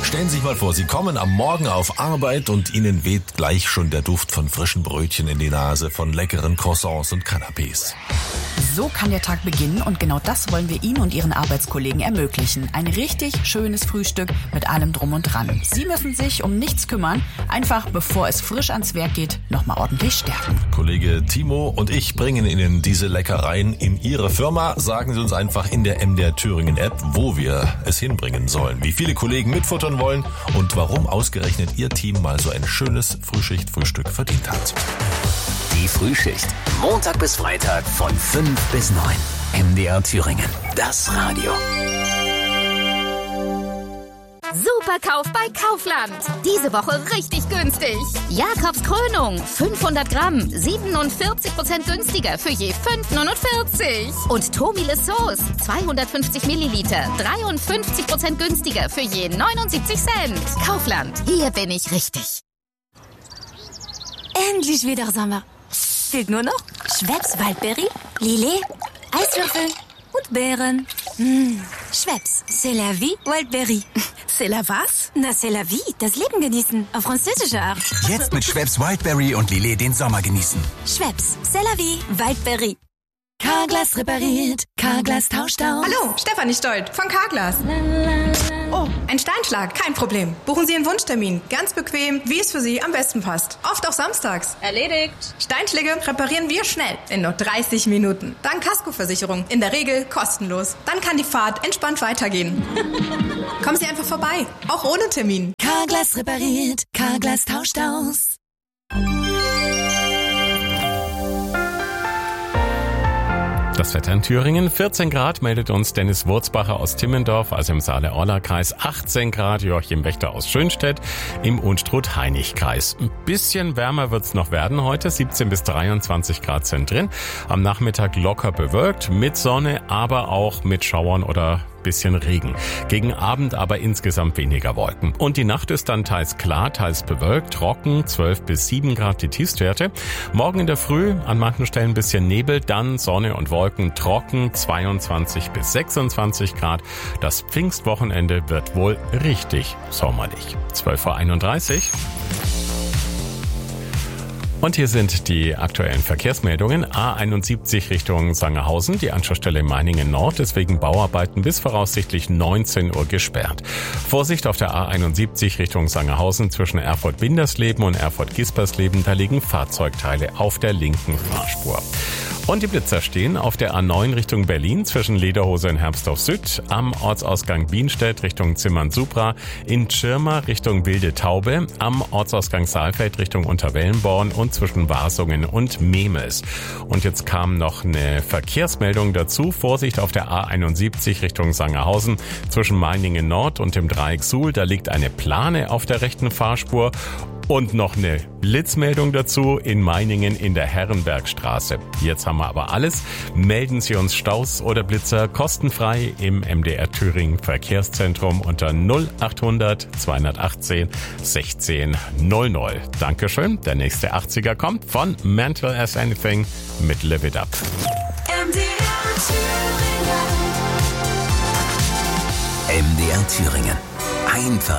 Stellen Sie sich mal vor, Sie kommen am Morgen auf Arbeit und Ihnen weht gleich schon der Duft von frischen Brötchen in die Nase, von leckeren Croissants und Canapés. So kann der Tag beginnen und genau das wollen wir Ihnen und Ihren Arbeitskollegen ermöglichen. Ein richtig schönes Frühstück mit allem Drum und Dran. Sie müssen sich um nichts kümmern, einfach bevor es frisch ans Werk geht, nochmal ordentlich stärken. Kollege Timo und ich bringen Ihnen diese Leckereien in Ihre Firma. Sagen Sie uns einfach in der MDR Thüringen App, wo wir es hinbringen sollen, wie viele Kollegen mitfuttern wollen und warum ausgerechnet Ihr Team mal so ein schönes Frühschicht-Frühstück verdient hat. Die Frühschicht. Montag bis Freitag von 5 bis 9. MDR Thüringen. Das Radio. Superkauf bei Kaufland. Diese Woche richtig günstig. Jakobs Krönung, 500 Gramm, 47% günstiger für je 5,49. Und Tomile Sauce, 250 Milliliter, 53% günstiger für je 79 Cent. Kaufland, hier bin ich richtig. Endlich wieder Sommer. Fehlt nur noch Schweppes Waldberry, Lillet, Eiswürfel und Beeren. Schweppes, c'est la vie, Waldberry. C'est la was? Na, c'est la vie, das Leben genießen, auf französische Art. Jetzt mit Schweppes Wildberry und Lillet den Sommer genießen. Schweppes, c'est la vie, Waldberry. Carglass repariert, Carglass tauscht aus. Hallo, Stefanie Stolt von Carglass. Oh, ein Steinschlag, kein Problem. Buchen Sie einen Wunschtermin. Ganz bequem, wie es für Sie am besten passt. Oft auch samstags. Erledigt. Steinschläge reparieren wir schnell, in nur 30 Minuten. Dank Kaskoversicherung, in der Regel kostenlos. Dann kann die Fahrt entspannt weitergehen. Kommen Sie einfach vorbei, auch ohne Termin. Carglass repariert, Carglass tauscht aus. Das Wetter in Thüringen, 14 Grad, meldet uns Dennis Wurzbacher aus Timmendorf, also im Saale-Orla-Kreis, 18 Grad, Joachim Wächter aus Schönstedt, im Unstrut-Heinig-Kreis. Ein bisschen wärmer wird's noch werden heute, 17 bis 23 Grad sind drin. Am Nachmittag locker bewölkt, mit Sonne, aber auch mit Schauern oder bisschen Regen. Gegen Abend aber insgesamt weniger Wolken. Und die Nacht ist dann teils klar, teils bewölkt, trocken, 12 bis 7 Grad die Tiefstwerte. Morgen in der Früh an manchen Stellen ein bisschen Nebel, dann Sonne und Wolken, trocken, 22 bis 26 Grad. Das Pfingstwochenende wird wohl richtig sommerlich. 12:31 Uhr. Und hier sind die aktuellen Verkehrsmeldungen. A71 Richtung Sangerhausen, die Anschlussstelle Meiningen Nord ist wegen Bauarbeiten bis voraussichtlich 19 Uhr gesperrt. Vorsicht auf der A71 Richtung Sangerhausen zwischen Erfurt-Windersleben und Erfurt-Gispersleben, da liegen Fahrzeugteile auf der linken Fahrspur. Und die Blitzer stehen auf der A9 Richtung Berlin zwischen Lederhose und Hermsdorf Süd, am Ortsausgang Bienstedt Richtung Zimmern-Supra, in Tschirma Richtung Wilde Taube, am Ortsausgang Saalfeld Richtung Unterwellenborn und zwischen Wasungen und Memes. Und jetzt kam noch eine Verkehrsmeldung dazu. Vorsicht auf der A71 Richtung Sangerhausen zwischen Meiningen Nord und dem Dreieck Suhl, da liegt eine Plane auf der rechten Fahrspur. Und noch eine Blitzmeldung dazu in Meiningen in der Herrenbergstraße. Jetzt haben wir aber alles. Melden Sie uns Staus oder Blitzer kostenfrei im MDR Thüringen Verkehrszentrum unter 0800 218 16 00. Dankeschön. Der nächste 80er kommt von Mental as Anything mit Live It Up. MDR Thüringen. Einfach